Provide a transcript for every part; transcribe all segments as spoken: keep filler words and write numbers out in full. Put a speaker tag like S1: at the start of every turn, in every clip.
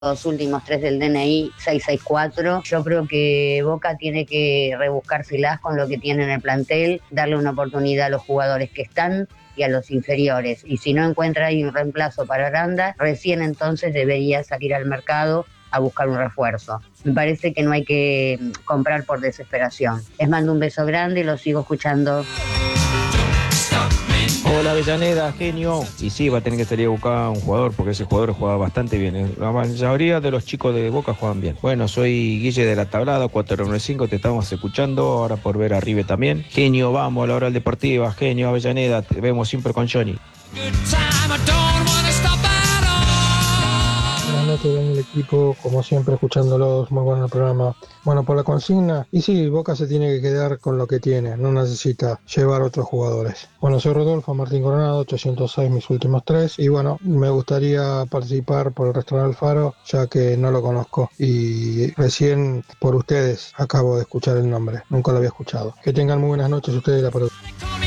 S1: los últimos tres del D N I, seiscientos sesenta y cuatro. Yo creo que Boca tiene que rebuscárselas con lo que tiene en el plantel, darle una oportunidad a los jugadores que están y a los inferiores. Y si no encuentra ahí un reemplazo para Aranda, recién entonces debería salir al mercado a buscar un refuerzo. Me parece que no hay que comprar por desesperación. Les mando un beso grande y los sigo escuchando.
S2: Hola Avellaneda, genio. Y sí, va a tener que salir a buscar un jugador porque ese jugador juega bastante bien. La mayoría de los chicos de Boca juegan bien. Bueno, soy Guille de la Tablada, cuatro nueve cinco, te estamos escuchando, ahora por ver a Rive también. Genio, vamos a la Oral Deportiva, genio Avellaneda, te vemos siempre con Johnny.
S3: Buenas noches, bien el equipo, como siempre escuchándolos, muy bueno el programa. Bueno, por la consigna, y sí, Boca se tiene que quedar con lo que tiene, no necesita llevar otros jugadores. Bueno, soy Rodolfo Martín Coronado, ochocientos seis mis últimos tres, y bueno, me gustaría participar por el restaurante Alfaro, ya que no lo conozco, y recién por ustedes acabo de escuchar el nombre, nunca lo había escuchado. Que tengan muy buenas noches ustedes y la producción.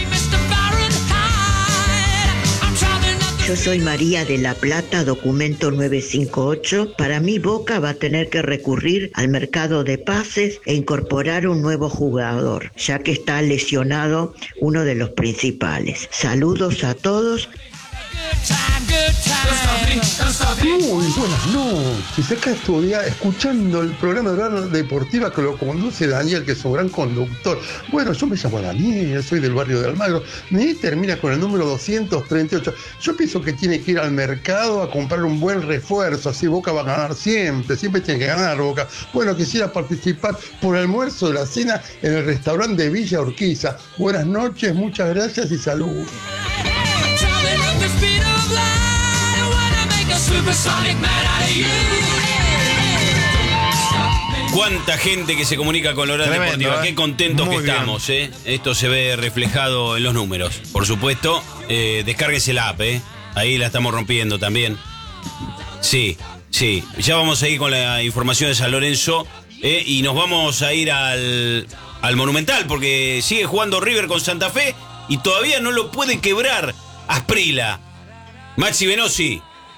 S4: Yo soy María de la Plata, documento nueve cinco ocho. Para mí Boca va a tener que recurrir al mercado de pases e incorporar un nuevo jugador, ya que está lesionado uno de los principales. Saludos a todos.
S5: Muy buenas noches. Acá estoy escuchando el programa de Oral Deportiva que lo conduce Daniel, que es un gran conductor. Bueno, yo me llamo Daniel, soy del barrio de Almagro. Mi termina con el número doscientos treinta y ocho. Yo pienso que tiene que ir al mercado a comprar un buen refuerzo. Así Boca va a ganar siempre. Siempre tiene que ganar Boca. Bueno, quisiera participar por el almuerzo de la cena en el restaurante de Villa Urquiza. Buenas noches, muchas gracias y saludos.
S6: Cuánta gente que se comunica con la Oral Deportiva, ¿eh? Qué contentos Muy que bien. estamos, ¿eh? Esto se ve reflejado en los números, por supuesto. Eh, descárguese la app, ¿eh? Ahí la estamos rompiendo también. Sí, sí. Ya vamos a ir con la información de San Lorenzo, ¿eh? Y nos vamos a ir al, al Monumental, porque sigue jugando River con Santa Fe y todavía no lo puede quebrar Asprilla. Maxi Venosi.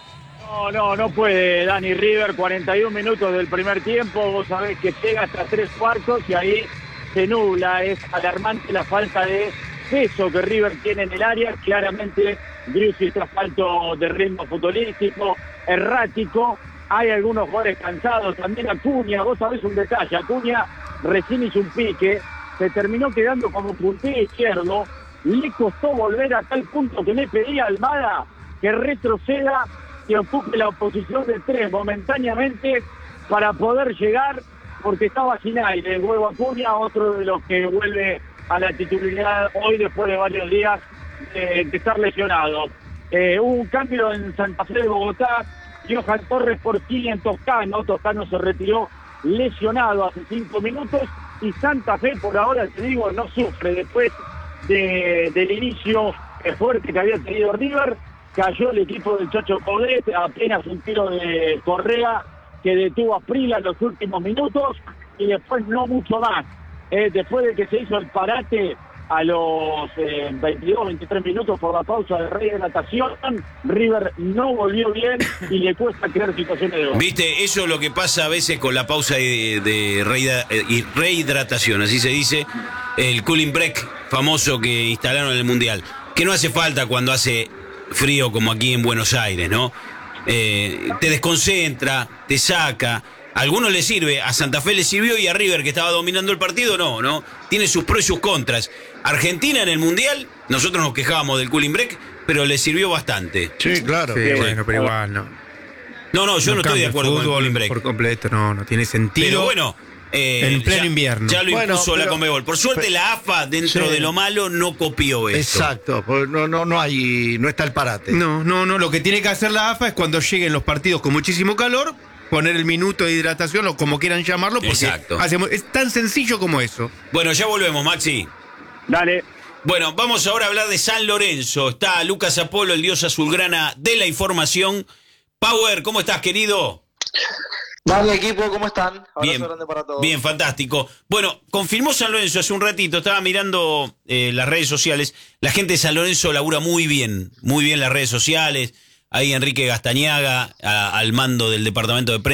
S7: No, no, no puede Dani River, cuarenta y un minutos del primer tiempo, vos sabés que llega hasta tres cuartos y ahí se nubla, es alarmante la falta de peso que River tiene en el área, claramente Driussi está falto de ritmo futbolístico, errático, hay algunos jugadores cansados, también Acuña, vos sabés un detalle, Acuña recién hizo un pique, se terminó quedando como puntero izquierdo, le costó volver a tal punto que le pedía a Almada que retroceda y ocupe la posición de tres momentáneamente para poder llegar, porque estaba sin aire. El huevo Acuña, otro de los que vuelve a la titularidad hoy después de varios días de, de estar lesionado. Eh, hubo un cambio en Santa Fe de Bogotá, Johan Torres por Kili en Toscano, Toscano se retiró lesionado hace cinco minutos y Santa Fe por ahora, te digo, no sufre después de, del inicio fuerte que había tenido River. Cayó el equipo del Chacho Coudet, apenas un tiro de Correa que detuvo a Asprilla en los últimos minutos y después no mucho más. Eh, después de que se hizo el parate a los eh, veintidós, veintitrés minutos por la pausa de rehidratación, River no volvió bien y le cuesta crear situaciones de gol.
S6: Viste, eso es lo que pasa a veces con la pausa de, de rehidratación, así se dice, el cooling break famoso que instalaron en el Mundial, que no hace falta cuando hace frío como aquí en Buenos Aires, ¿no? Eh, te desconcentra, te saca. A algunos le sirve, a Santa Fe le sirvió y a River, que estaba dominando el partido, no, ¿no? Tiene sus pros y sus contras. Argentina en el Mundial, nosotros nos quejábamos del cooling break, pero le sirvió bastante.
S8: Sí, claro. Sí,
S6: pero,
S8: bueno, pero igual, no.
S6: No, no, yo no, no estoy de acuerdo con el cooling break.
S8: Por completo, no, no tiene sentido.
S6: Pero bueno, Eh,
S8: en pleno
S6: ya,
S8: invierno.
S6: Ya lo
S8: bueno,
S6: impuso
S8: pero,
S6: la Conmebol. Por suerte
S8: pero,
S6: la A F A, dentro sí. de lo malo, no copió eso.
S9: Exacto, no, no, no hay, no está el parate.
S8: No, no, no. Lo que tiene que hacer la A F A es cuando lleguen los partidos con muchísimo calor, poner el minuto de hidratación o como quieran llamarlo, porque
S6: Exacto.
S8: hacemos, es tan sencillo como eso.
S6: Bueno, ya volvemos, Maxi.
S7: Dale.
S6: Bueno, vamos ahora a hablar de San Lorenzo. Está Lucas Apolo, el dios azulgrana de la información. Power, ¿cómo estás, querido?
S10: Dale, equipo, ¿cómo están? Abrazo
S6: bien,
S10: grande para todos.
S6: Bien, fantástico. Bueno, confirmó San Lorenzo hace un ratito, estaba mirando eh, las redes sociales. La gente de San Lorenzo labura muy bien, muy bien las redes sociales. ahí Enrique Gastañaga a- al mando del departamento de prensa.